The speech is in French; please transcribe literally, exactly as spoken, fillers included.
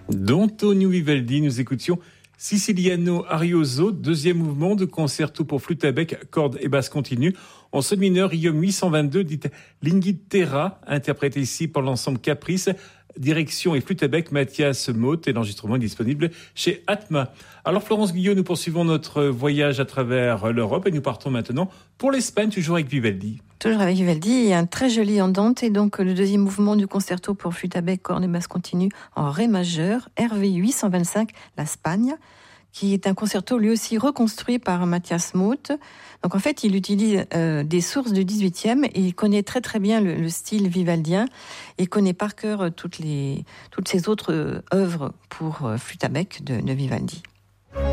D'Antonio Vivaldi, nous écoutions Siciliano Arioso, deuxième mouvement de concerto pour flûte à bec, cordes et basse continue. En sol mineur, I O M huit cent vingt-deux, dit Linguitera, interprété ici par l'ensemble Caprice. Direction et flûte à bec, Mathias Moth, et l'enregistrement est disponible chez Atma. Alors Florence Guyot, nous poursuivons notre voyage à travers l'Europe et nous partons maintenant pour l'Espagne, toujours avec Vivaldi. Toujours avec Vivaldi, il y a un très joli andante et donc le deuxième mouvement du concerto pour flûte à bec, cordes et basse continue en ré majeur, R V huit cent vingt-cinq, la Spagne, qui est un concerto lui aussi reconstruit par Mathias Moth. Donc en fait, il utilise euh, des sources du dix-huitième et il connaît très très bien le, le style vivaldien et connaît par cœur toutes les toutes ces autres euh, œuvres pour euh, flûte à bec de, de Vivaldi.